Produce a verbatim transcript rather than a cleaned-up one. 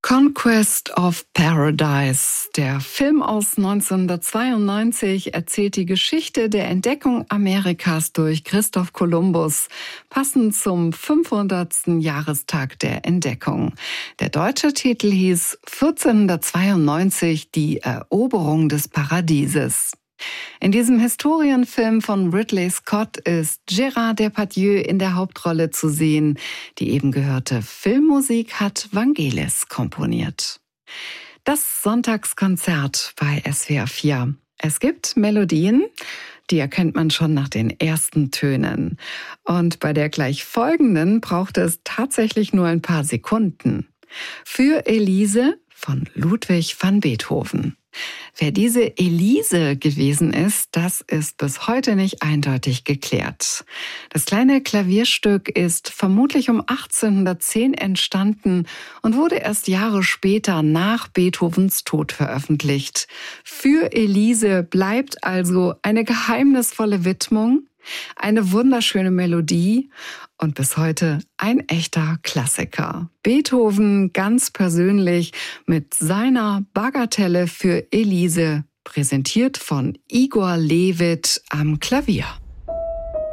Conquest of Paradise. Der Film aus neunzehnhundertzweiundneunzig erzählt die Geschichte der Entdeckung Amerikas durch Christoph Kolumbus, passend zum fünfhundertsten Jahrestag der Entdeckung. Der deutsche Titel hieß vierzehnhundertzweiundneunzig, die Eroberung des Paradieses. In diesem Historienfilm von Ridley Scott ist Gérard Depardieu in der Hauptrolle zu sehen. Die eben gehörte Filmmusik hat Vangelis komponiert. Das Sonntagskonzert bei S W R vier. Es gibt Melodien, die erkennt man schon nach den ersten Tönen. Und bei der gleich folgenden braucht es tatsächlich nur ein paar Sekunden. Für Elise von Ludwig van Beethoven. Wer diese Elise gewesen ist, das ist bis heute nicht eindeutig geklärt. Das kleine Klavierstück ist vermutlich um achtzehnhundertzehn entstanden und wurde erst Jahre später nach Beethovens Tod veröffentlicht. Für Elise bleibt also eine geheimnisvolle Widmung, eine wunderschöne Melodie und bis heute ein echter Klassiker. Beethoven ganz persönlich mit seiner Bagatelle für Elise, präsentiert von Igor Levit am Klavier.